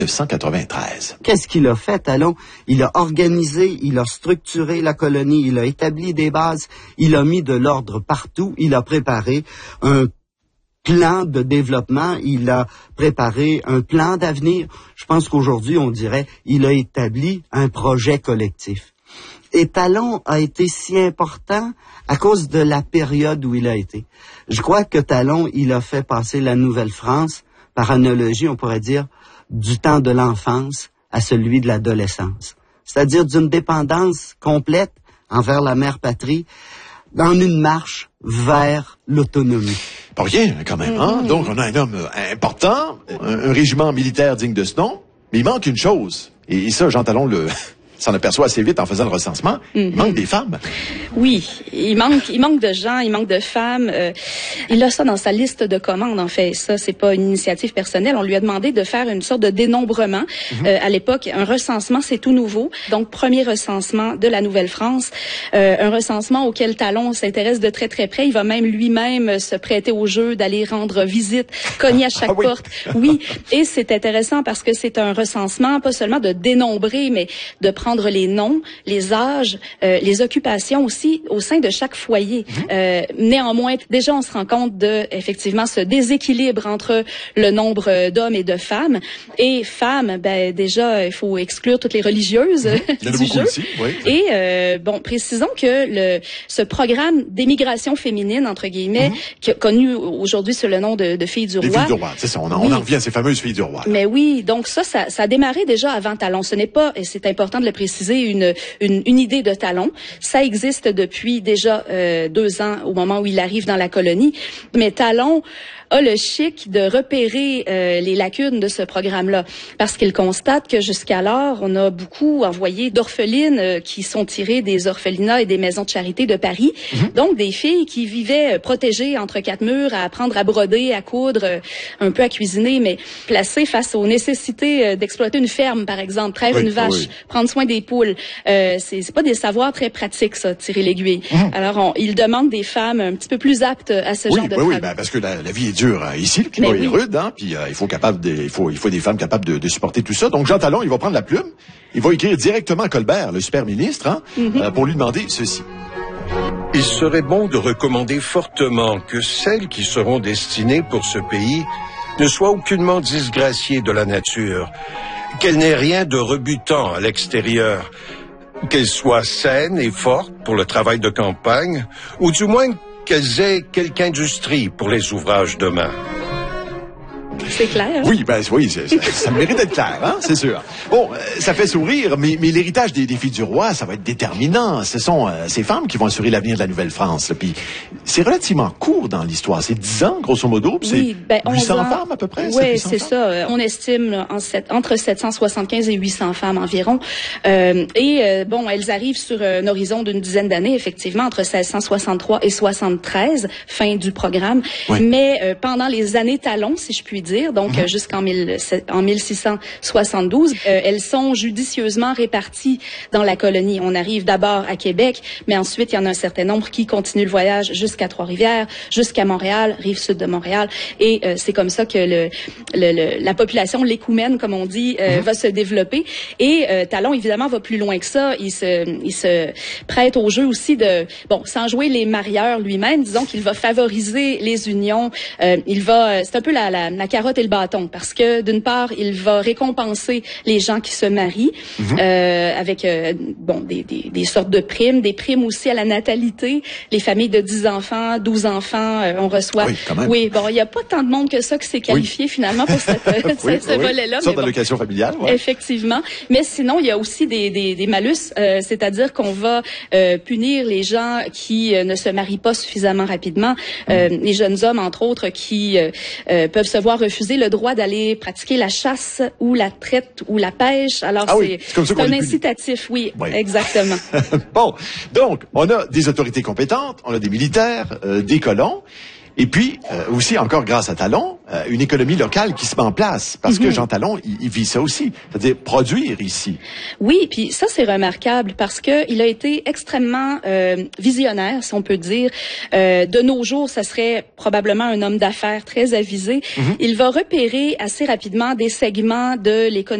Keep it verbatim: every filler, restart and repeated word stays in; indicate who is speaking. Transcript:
Speaker 1: mille neuf cent quatre-vingt-treize.
Speaker 2: Qu'est-ce qu'il a fait, Talon? Il a organisé, il a structuré la colonie, il a établi des bases, il a mis de l'ordre partout, il a préparé un plan de développement, il a préparé un plan d'avenir. Je pense qu'aujourd'hui, on dirait, il a établi un projet collectif. Et Talon a été si important à cause de la période où il a été. Je crois que Talon, il a fait passer la Nouvelle-France, par analogie, on pourrait dire, du temps de l'enfance à celui de l'adolescence. C'est-à-dire d'une dépendance complète envers la mère patrie, dans une marche vers l'autonomie.
Speaker 1: Pas rien, quand même, hein? Mm-hmm. Donc, on a un homme important, un, un régiment militaire digne de ce nom, mais il manque une chose. Et, et ça, Jean Talon le... s'en aperçoit assez vite en faisant le recensement. Mm-hmm. Il manque des femmes.
Speaker 3: Oui, il manque, il manque de gens, il manque de femmes. Euh, il a ça dans sa liste de commandes, en fait. Ça, c'est pas une initiative personnelle. On lui a demandé de faire une sorte de dénombrement. Mm-hmm. Euh, à l'époque, un recensement, c'est tout nouveau. Donc, premier recensement de la Nouvelle-France. Euh, un recensement auquel Talon s'intéresse de très, très près. Il va même lui-même se prêter au jeu d'aller rendre visite, cogner à chaque ah, oui. porte. Oui, et c'est intéressant parce que c'est un recensement, pas seulement de dénombrer, mais de prendre les noms, les âges, euh, les occupations aussi au sein de chaque foyer. Mmh. Euh, néanmoins, déjà, on se rend compte de, effectivement, ce déséquilibre entre le nombre d'hommes et de femmes. Et femmes, ben, déjà, il faut exclure toutes les religieuses mmh. du jeu. Aussi, oui. Et, euh, bon, précisons que le, ce programme d'émigration féminine, entre guillemets, mmh. qui a connu aujourd'hui sous le nom de, de Filles du Roi.
Speaker 1: Les Filles du Roi, c'est ça, on en, oui. on en revient à ces fameuses Filles du Roi. Là.
Speaker 3: Mais oui, donc ça, ça, ça a démarré déjà avant Talon. Ce n'est pas, et c'est important de le préciser, une, une, une idée de Talon. Ça existe depuis déjà euh, deux ans au moment où il arrive dans la colonie. Mais Talon a le chic de repérer euh, les lacunes de ce programme-là, parce qu'il constate que jusqu'alors, on a beaucoup envoyé d'orphelines euh, qui sont tirées des orphelinats et des maisons de charité de Paris. Mm-hmm. Donc, des filles qui vivaient euh, protégées entre quatre murs, à apprendre à broder, à coudre, euh, un peu à cuisiner, mais placées face aux nécessités euh, d'exploiter une ferme, par exemple, traire oui, une vache, oui. prendre soin des poules. Euh, c'est, c'est pas des savoirs très pratiques, ça, tirer l'aiguille. Mm-hmm. Alors, on, il demande des femmes un petit peu plus aptes à ce
Speaker 1: oui,
Speaker 3: genre de
Speaker 1: oui,
Speaker 3: travail.
Speaker 1: Oui, ben, parce que la, la vie est dure euh, ici, le climat oui. est rude, hein, puis euh, il faut capable de, il faut, il faut des femmes capables de, de supporter tout ça. Donc Jean Talon, il va prendre la plume, il va écrire directement à Colbert, le super ministre, hein, mm-hmm. euh, pour lui demander ceci.
Speaker 4: Il serait bon de recommander fortement que celles qui seront destinées pour ce pays ne soient aucunement disgraciées de la nature, qu'elles n'aient rien de rebutant à l'extérieur, qu'elles soient saines et fortes pour le travail de campagne, ou du moins qu'elles aient quelque industrie pour les ouvrages de main.
Speaker 3: C'est clair. Hein?
Speaker 1: Oui, ben oui, c'est, ça, ça mérite d'être clair, hein, c'est sûr. Bon, euh, ça fait sourire, mais, mais l'héritage des, des filles du roi, ça va être déterminant. Ce sont euh, ces femmes qui vont assurer l'avenir de la Nouvelle-France. Puis c'est relativement court dans l'histoire. C'est dix ans, grosso modo. Puis
Speaker 3: oui,
Speaker 1: c'est
Speaker 3: ben,
Speaker 1: huit cents femmes à peu près.
Speaker 3: Oui, c'est femmes? Ça. On estime en sept, entre sept cent soixante-quinze et huit cents femmes environ. Euh, et euh, bon, elles arrivent sur un horizon d'une dizaine d'années, effectivement, entre seize cent soixante-trois et soixante-treize, fin du programme. Oui. Mais euh, pendant les années Talon, si je puis dire, donc mm-hmm. jusqu'en mille, en mille six cent soixante-douze, euh, elles sont judicieusement réparties dans la colonie. On arrive d'abord à Québec, mais ensuite il y en a un certain nombre qui continuent le voyage jusqu'à Trois-Rivières, jusqu'à Montréal, rive sud de Montréal, et euh, c'est comme ça que le, le, le la population l'écoumène, comme on dit, euh, mm-hmm. va se développer. Et euh, Talon évidemment va plus loin que ça. Il se, il se prête au jeu aussi de, bon, sans jouer les marieurs lui-même, disons qu'il va favoriser les unions. Euh, il va, c'est un peu la, la, la carotte et le bâton, parce que d'une part, il va récompenser les gens qui se marient mm-hmm. euh, avec euh, bon des, des, des sortes de primes, des primes aussi à la natalité. Les familles de dix enfants, douze enfants, euh, on reçoit.
Speaker 1: Oui, quand même.
Speaker 3: Oui, bon, il y a pas tant de monde que ça qui s'est qualifié oui. finalement pour cette, oui, ce, oui, ce oui. volet-là.
Speaker 1: Une sorte d'allocation bon, familiale. Ouais.
Speaker 3: Effectivement. Mais sinon, il y a aussi des, des, des malus, euh, c'est-à-dire qu'on va euh, punir les gens qui euh, ne se marient pas suffisamment rapidement, euh, mm. les jeunes hommes entre autres qui euh, euh, peuvent se voir refuser le droit d'aller pratiquer la chasse ou la traite ou la pêche. Alors
Speaker 1: ah
Speaker 3: c'est,
Speaker 1: oui, c'est, c'est
Speaker 3: un incitatif, oui, oui, exactement.
Speaker 1: Bon, donc on a des autorités compétentes, on a des militaires, euh, des colons. Et puis, euh, aussi, encore grâce à Talon, euh, une économie locale qui se met en place. Parce mm-hmm. que Jean Talon, il, il vit ça aussi. C'est-à-dire produire ici.
Speaker 3: Oui, puis ça, c'est remarquable parce que il a été extrêmement euh, visionnaire, si on peut dire. Euh, de nos jours, ça serait probablement un homme d'affaires très avisé. Mm-hmm. Il va repérer assez rapidement des segments de l'économie